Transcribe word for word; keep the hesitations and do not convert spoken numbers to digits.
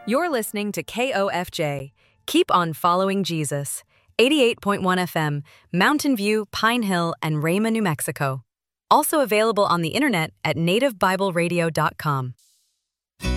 You're listening to K O F J. Keep on following Jesus. eighty-eight point one F M, Mountain View, Pine Hill, and Rama, New Mexico. Also available on the internet at native bible radio dot com.